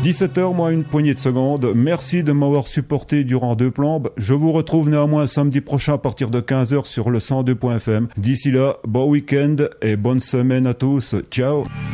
17h, moi une poignée de secondes. Merci de m'avoir supporté durant deux plombes. Je vous retrouve néanmoins samedi prochain à partir de 15h sur le 102.fm. D'ici là, bon week-end et bonne semaine à tous. Ciao.